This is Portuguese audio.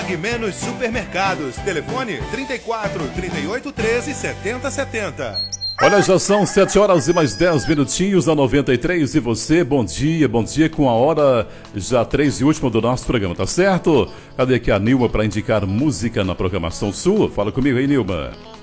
Pague Menos Supermercados. Telefone 34 38 13 70 70. Olha, já são 7 horas e mais 10 minutinhos na 93. E você, bom dia com a hora já 3 e última do nosso programa, tá certo? Cadê aqui a Nilma para indicar música na programação sua? Fala comigo aí, Nilma.